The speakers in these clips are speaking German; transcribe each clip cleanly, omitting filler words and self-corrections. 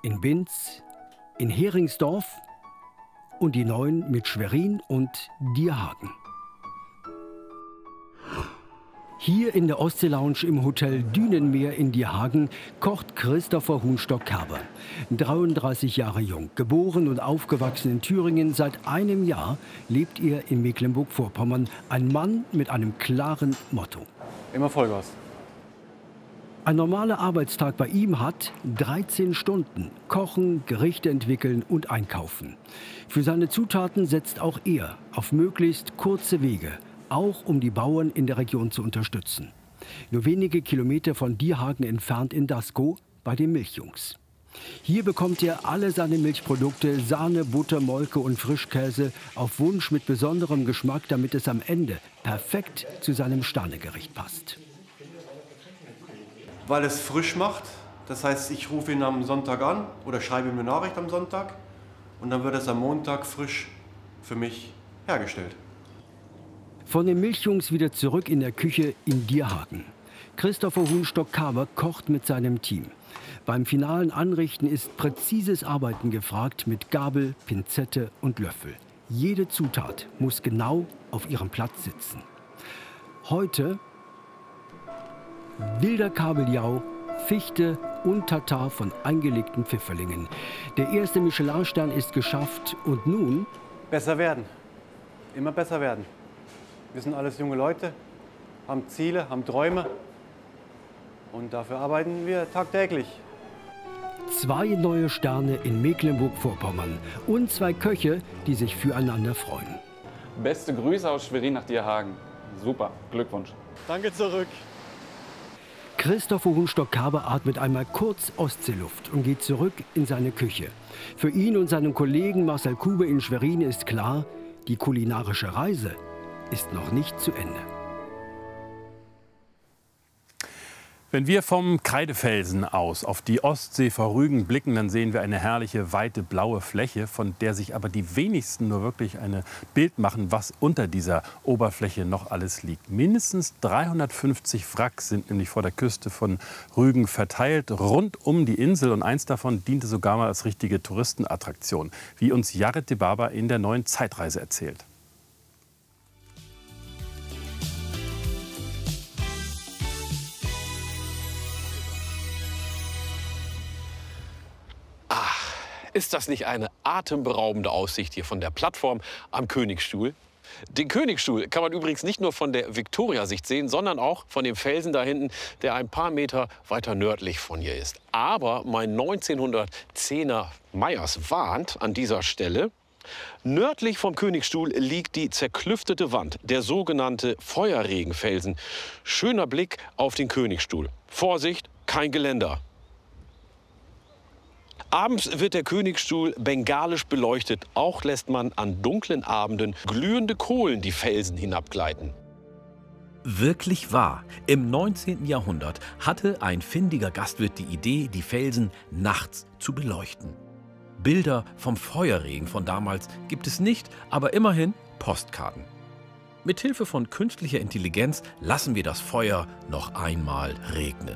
in Binz, in Heringsdorf und die neuen mit Schwerin und Dierhagen. Hier in der Ostsee-Lounge im Hotel Dünenmeer in Dierhagen kocht Christopher Hunstock-Kerber. 33 Jahre jung, geboren und aufgewachsen in Thüringen. Seit einem Jahr lebt er in Mecklenburg-Vorpommern. Ein Mann mit einem klaren Motto. Immer Vollgas. Ein normaler Arbeitstag bei ihm hat 13 Stunden. Kochen, Gerichte entwickeln und einkaufen. Für seine Zutaten setzt auch er auf möglichst kurze Wege. Auch um die Bauern in der Region zu unterstützen. Nur wenige Kilometer von Dierhagen entfernt in Daskow bei den Milchjungs. Hier bekommt er alle seine Milchprodukte, Sahne, Butter, Molke und Frischkäse auf Wunsch mit besonderem Geschmack, damit es am Ende perfekt zu seinem Sternegericht passt. Weil es frisch macht, das heißt, ich rufe ihn am Sonntag an oder schreibe ihm eine Nachricht am Sonntag und dann wird es am Montag frisch für mich hergestellt. Von den Milchjungs wieder zurück in der Küche in Dierhagen. Christopher Hunstock-Kerber kocht mit seinem Team. Beim finalen Anrichten ist präzises Arbeiten gefragt mit Gabel, Pinzette und Löffel. Jede Zutat muss genau auf ihrem Platz sitzen. Heute wilder Kabeljau, Fichte und Tatar von eingelegten Pfifferlingen. Der erste Michelin-Stern ist geschafft und nun... Besser werden. Immer besser werden. Wir sind alles junge Leute, haben Ziele, haben Träume und dafür arbeiten wir tagtäglich. 2 neue Sterne in Mecklenburg-Vorpommern und 2 Köche, die sich füreinander freuen. Beste Grüße aus Schwerin nach Dierhagen. Super, Glückwunsch. Danke zurück. Christopher Hunstock-Kerber atmet einmal kurz Ostseeluft und geht zurück in seine Küche. Für ihn und seinen Kollegen Marcel Kube in Schwerin ist klar, die kulinarische Reise ist noch nicht zu Ende. Wenn wir vom Kreidefelsen aus auf die Ostsee vor Rügen blicken, dann sehen wir eine herrliche, weite, blaue Fläche, von der sich aber die wenigsten nur wirklich ein Bild machen, was unter dieser Oberfläche noch alles liegt. Mindestens 350 Wracks sind nämlich vor der Küste von Rügen verteilt, rund um die Insel. Und eins davon diente sogar mal als richtige Touristenattraktion, wie uns Jared de Baba in der neuen Zeitreise erzählt. Ist das nicht eine atemberaubende Aussicht hier von der Plattform am Königsstuhl? Den Königsstuhl kann man übrigens nicht nur von der Viktoriasicht sehen, sondern auch von dem Felsen da hinten, der ein paar Meter weiter nördlich von hier ist. Aber mein 1910er Meyers warnt an dieser Stelle: Nördlich vom Königsstuhl liegt die zerklüftete Wand, der sogenannte Feuerregenfelsen. Schöner Blick auf den Königsstuhl. Vorsicht, kein Geländer. Abends wird der Königsstuhl bengalisch beleuchtet. Auch lässt man an dunklen Abenden glühende Kohlen die Felsen hinabgleiten. Wirklich wahr. Im 19. Jahrhundert hatte ein findiger Gastwirt die Idee, die Felsen nachts zu beleuchten. Bilder vom Feuerregen von damals gibt es nicht, aber immerhin Postkarten. Mithilfe von künstlicher Intelligenz lassen wir das Feuer noch einmal regnen.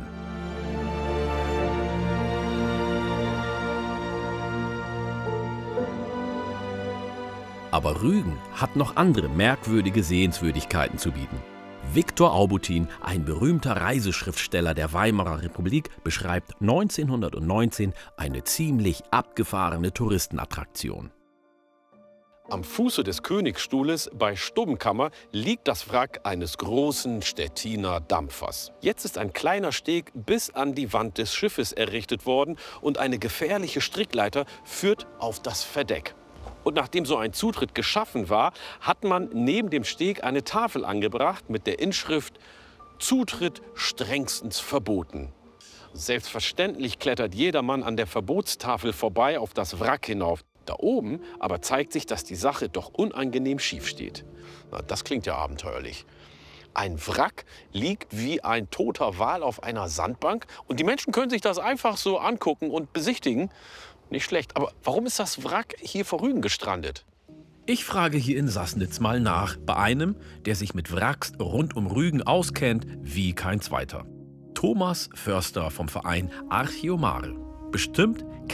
Aber Rügen hat noch andere merkwürdige Sehenswürdigkeiten zu bieten. Viktor Aubutin, ein berühmter Reiseschriftsteller der Weimarer Republik, beschreibt 1919 eine ziemlich abgefahrene Touristenattraktion. Am Fuße des Königsstuhles bei Stubbenkammer liegt das Wrack eines großen Stettiner Dampfers. Jetzt ist ein kleiner Steg bis an die Wand des Schiffes errichtet worden und eine gefährliche Strickleiter führt auf das Verdeck. Und nachdem so ein Zutritt geschaffen war, hat man neben dem Steg eine Tafel angebracht mit der Inschrift „Zutritt strengstens verboten". Selbstverständlich klettert jedermann an der Verbotstafel vorbei auf das Wrack hinauf. Da oben aber zeigt sich, dass die Sache doch unangenehm schief steht. Na, das klingt ja abenteuerlich. Ein Wrack liegt wie ein toter Wal auf einer Sandbank und die Menschen können sich das einfach so angucken und besichtigen. Nicht schlecht, aber warum ist das Wrack hier vor Rügen gestrandet? Ich frage hier in Sassnitz mal nach, bei einem, der sich mit Wracks rund um Rügen auskennt wie kein zweiter. Thomas Förster vom Verein Archeomare. Bestimmt